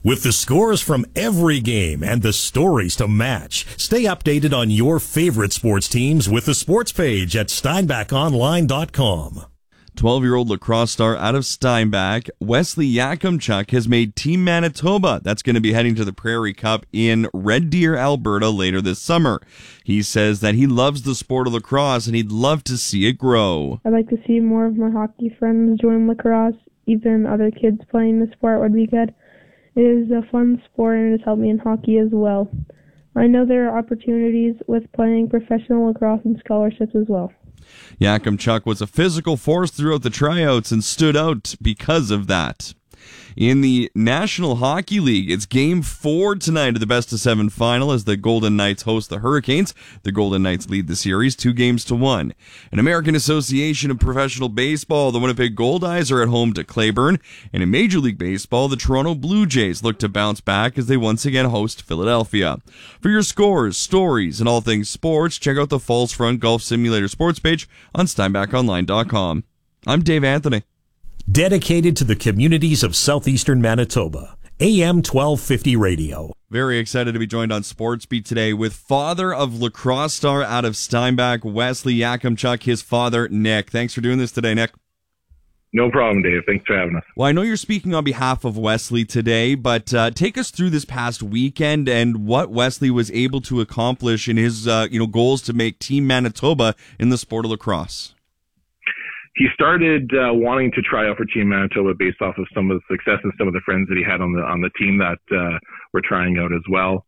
With the scores from every game and the stories to match, stay updated on your favorite sports teams with the sports page at steinbachonline.com. 12-year-old lacrosse star out of Steinbach, Wesley Yakimchuk, has made Team Manitoba. That's going to be heading to the Prairie Cup in Red Deer, Alberta later this summer. He says that he loves the sport of lacrosse and he'd love to see it grow. I'd like to see more of my hockey friends join lacrosse. Even other kids playing the sport would be good. It is a fun sport and it has helped me in hockey as well. I know there are opportunities with playing professional lacrosse and scholarships as well. Yakimchuk was a physical force throughout the tryouts and stood out because of that. In the National Hockey League, it's Game 4 tonight of the best-of-7 final as the Golden Knights host the Hurricanes. The Golden Knights lead the series 2-1. In American Association of Professional Baseball, the Winnipeg Goldeyes are at home to Claiborne. And in Major League Baseball, the Toronto Blue Jays look to bounce back as they once again host Philadelphia. For your scores, stories, and all things sports, check out the Falls Front Golf Simulator sports page on SteinbachOnline.com. I'm Dave Anthony. Dedicated to the communities of southeastern Manitoba. AM 1250 Radio. Very excited to be joined on Sports Beat today with father of lacrosse star out of Steinbach, Wesley Yakimchuk, his father, Nick. Thanks for doing this today, Nick. No problem, Dave. Thanks for having us. Well, I know you're speaking on behalf of Wesley today, but take us through this past weekend and what Wesley was able to accomplish in his goals to make Team Manitoba in the sport of lacrosse. He started wanting to try out for Team Manitoba based off of some of the success and some of the friends that he had on the team that were trying out as well.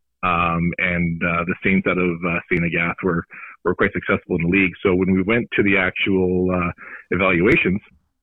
The Saints out of St. Agathe were quite successful in the league. So when we went to the actual evaluations,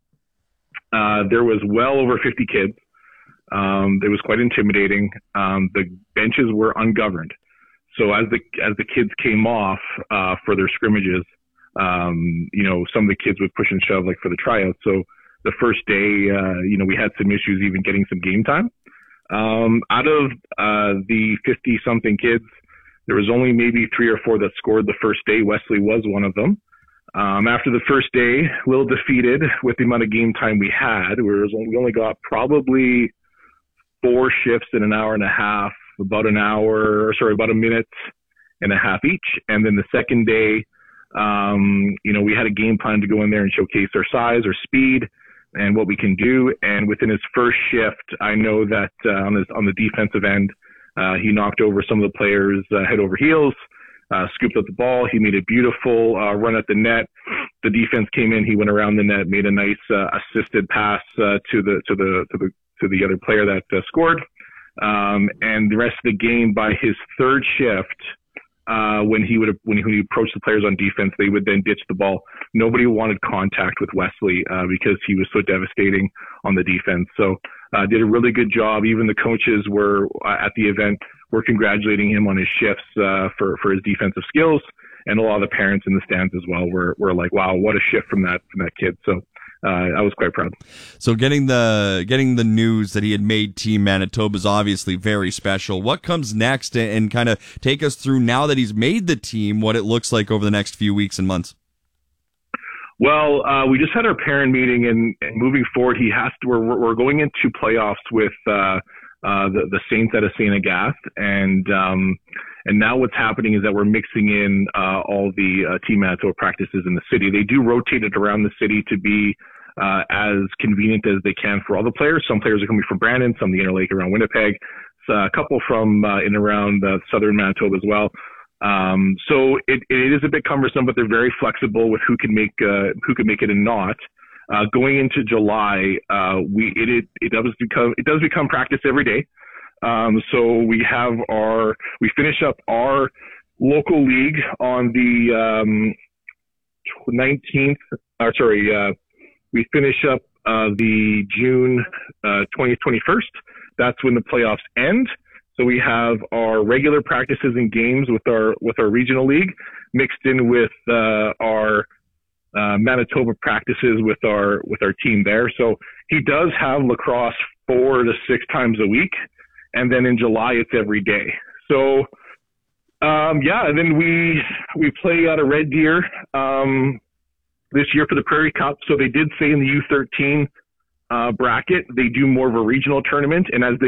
there was well over 50 kids. It was quite intimidating. The benches were ungoverned. So as the kids came off for their scrimmages, some of the kids would push and shove like for the tryouts. So the first day, we had some issues even getting some game time. Out of the 50 something kids, there was only maybe 3 or 4 that scored the first day. Wesley was one of them. After the first day, a little defeated with the amount of game time we had. We only got probably 4 shifts in an hour and a half, about a minute and a half each. And then the second day, we had a game plan to go in there and showcase our size, our speed, and what we can do. And within his first shift, I know that on the defensive end, he knocked over some of the players head over heels, scooped up the ball. He made a beautiful run at the net. The defense came in. He went around the net, made a nice assisted pass to the other player that scored. And the rest of the game, by his third shift, when he approached the players on defense, they would then ditch the ball. Nobody wanted contact with Wesley because he was so devastating on the defense. So did a really good job. Even the coaches were at the event were congratulating him on his shifts for his defensive skills, and a lot of the parents in the stands as well were like, "Wow, what a shift from that kid." So I was quite proud. So getting the news that he had made Team Manitoba is obviously very special. What comes next, and kind of take us through now that he's made the team, what it looks like over the next few weeks and months? Well, we just had our parent meeting, and moving forward, we're going into playoffs with the Saints out of St. Agathe, and now what's happening is that we're mixing in all the Team Manitoba practices in the city. They do rotate it around the city to be as convenient as they can for all the players. Some players are coming from Brandon, some the Interlake around Winnipeg, a couple from in around southern Manitoba as well. So it is a bit cumbersome, but they're very flexible with who can make it and not. Going into July, it does become practice every day. So we finish up our local league on the 19th. We finish up the June 20th, 21st. That's when the playoffs end. So we have our regular practices and games with our regional league mixed in with our Manitoba practices with our team there. So he does have lacrosse 4 to 6 times a week, and then in July it's every day. So and then we play out of Red Deer this year for the Prairie Cup. So they did say in the U13 bracket they do more of a regional tournament, and as they